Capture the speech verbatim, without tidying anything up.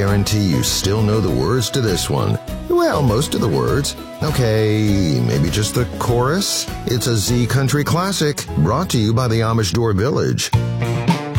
guarantee you still know the words to this one. Well, most of the words. Okay, maybe just the chorus? It's a Z Country classic, brought to you by the Amish Door Village.